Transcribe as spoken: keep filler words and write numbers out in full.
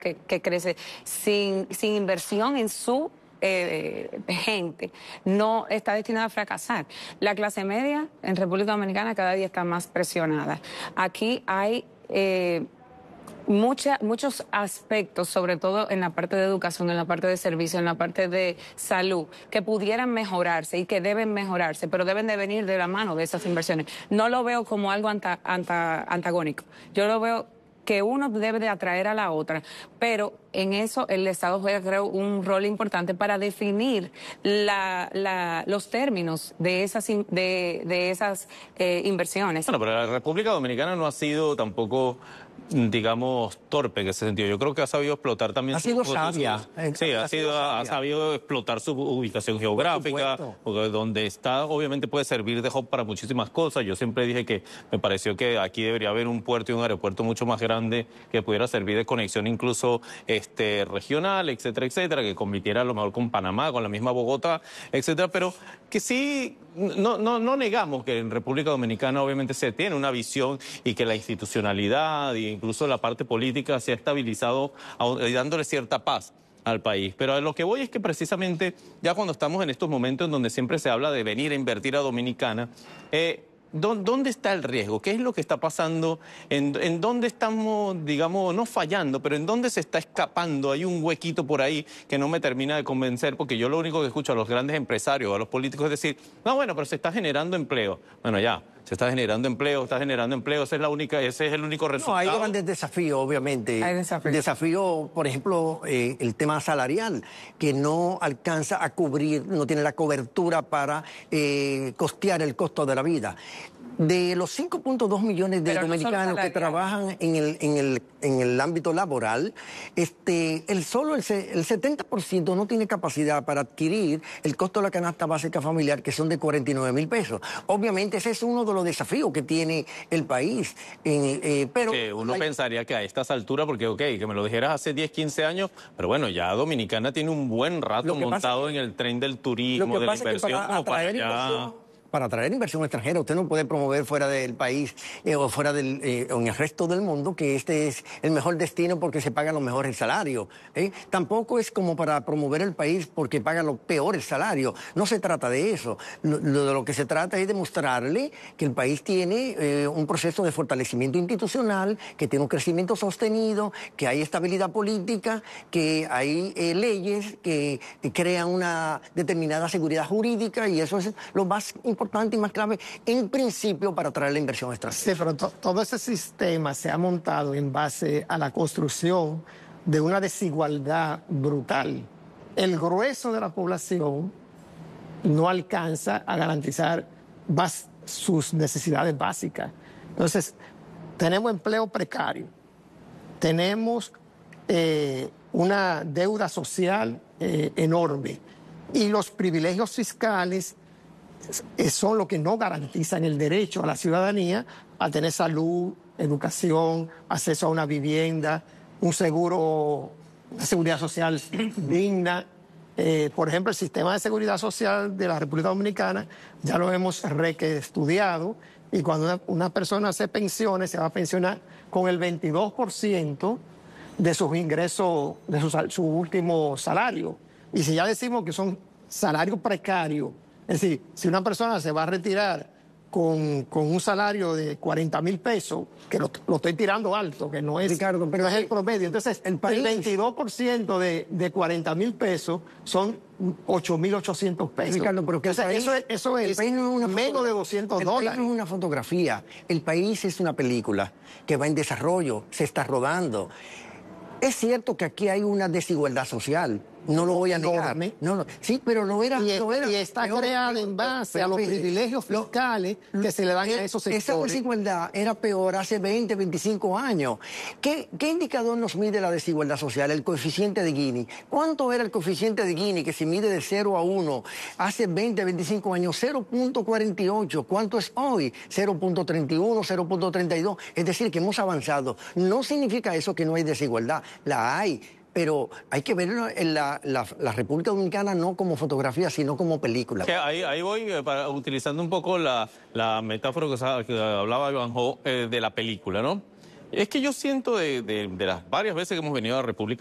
que, que crece sin, sin inversión en su eh, gente, no está destinada a fracasar. La clase media en República Dominicana cada día está más presionada. Aquí hay eh, mucha, muchos aspectos, sobre todo en la parte de educación, en la parte de servicio, en la parte de salud, que pudieran mejorarse y que deben mejorarse, pero deben de venir de la mano de esas inversiones. No lo veo como algo anta, anta, antagónico. Yo lo veo que uno debe de atraer a la otra, pero en eso el Estado juega, creo, un rol importante para definir la, la, los términos de esas, de, de esas eh, inversiones. Bueno, pero la República Dominicana no ha sido tampoco, digamos, torpe en ese sentido. Yo creo que ha sabido explotar también... Ha sido sabia. Sí, ha, ha, sido, ha sabido explotar su ubicación geográfica, porque donde está, obviamente puede servir de hub para muchísimas cosas. Yo siempre dije que me pareció que aquí debería haber un puerto y un aeropuerto mucho más grande que pudiera servir de conexión incluso este, regional, etcétera, etcétera, que compitiera a lo mejor con Panamá, con la misma Bogotá, etcétera, pero que sí, no, no, no negamos que en República Dominicana obviamente se tiene una visión y que la institucionalidad e incluso la parte política se ha estabilizado dándole cierta paz al país. Pero a lo que voy es que precisamente ya cuando estamos en estos momentos en donde siempre se habla de venir a invertir a Dominicana, eh, ¿dónde está el riesgo? ¿Qué es lo que está pasando? ¿En, en dónde estamos, digamos, no fallando, pero en dónde se está escapando? Hay un huequito por ahí que no me termina de convencer, porque yo lo único que escucho a los grandes empresarios, a los políticos, es decir, no, bueno, pero se está generando empleo. Bueno, ya, se está generando empleo, está generando empleo, esa es la única, ese es el único resultado. No, hay grandes desafíos, obviamente. Hay desafíos. Desafío, por ejemplo, eh, el tema salarial, que no alcanza a cubrir, no tiene la cobertura para eh, costear el costo de la vida. De los cinco punto dos millones de Pero dominicanos no que trabajan en el, en el, en el ámbito laboral, este, el solo el, el setenta por ciento no tiene capacidad para adquirir el costo de la canasta básica familiar, que son de cuarenta y nueve mil pesos. Obviamente ese es uno de los desafíos que tiene el país. En, eh, pero que uno hay... pensaría que a estas alturas, porque ok, que me lo dijeras hace diez, quince años, pero bueno, ya Dominicana tiene un buen rato montado en el tren del turismo, de la inversión, como para allá... Para atraer inversión extranjera, usted no puede promover fuera del país eh, o fuera del, eh, o en el resto del mundo que este es el mejor destino porque se pagan los mejores salarios. ¿eh? Tampoco es como para promover el país porque pagan los peores salarios. No se trata de eso. Lo, lo, de lo que se trata es demostrarle que el país tiene eh, un proceso de fortalecimiento institucional, que tiene un crecimiento sostenido, que hay estabilidad política, que hay eh, leyes que, que crean una determinada seguridad jurídica, y eso es lo más importante. importante y más clave en principio para atraer la inversión extranjera. Sí, pero to todo ese sistema se ha montado en base a la construcción de una desigualdad brutal. El grueso de la población no alcanza a garantizar sus necesidades básicas. Entonces, tenemos empleo precario, tenemos eh, una deuda social eh, enorme, y los privilegios fiscales son lo que no garantizan el derecho a la ciudadanía a tener salud, educación, acceso a una vivienda, un seguro, una seguridad social digna. Eh, por ejemplo, el sistema de seguridad social de la República Dominicana ya lo hemos reestudiado, y cuando una, una persona se pensione, se va a pensionar con el veintidós por ciento de sus ingresos, de su, su último salario. Y si ya decimos que son salarios precarios, es decir, si una persona se va a retirar con, con un salario de cuarenta mil pesos, que lo, lo estoy tirando alto, que no es, Ricardo, pero no es el promedio, entonces el, país... el veintidós por ciento de, de cuarenta mil pesos son ocho mil ochocientos pesos. Ricardo, pero que o sea, país, eso es, eso es no es una menos de doscientos dólares. El país no es una fotografía, el país es una película que va en desarrollo, se está rodando. Es cierto que aquí hay una desigualdad social, no lo voy a negar. No, no. Sí, pero lo era. Y, lo era, y está peor, creada en base pero, a los pero, privilegios fiscales lo, que se le dan a esos sectores. Esa desigualdad era peor hace veinte, veinticinco años. ¿Qué, ¿Qué indicador nos mide la desigualdad social? El coeficiente de Gini. ¿Cuánto era el coeficiente de Gini que se mide de cero a uno hace veinte, veinticinco años? cero punto cuarenta y ocho. ¿Cuánto es hoy? cero punto treinta y uno, cero punto treinta y dos. Es decir, que hemos avanzado. No significa eso que no hay desigualdad. La hay. Pero hay que verlo en la, la, la República Dominicana no como fotografía, sino como película. Que ahí, ahí voy eh, para, utilizando un poco la, la metáfora que, que hablaba Iván Jo, eh, de la película, ¿no? Es que yo siento de, de, de las varias veces que hemos venido a la República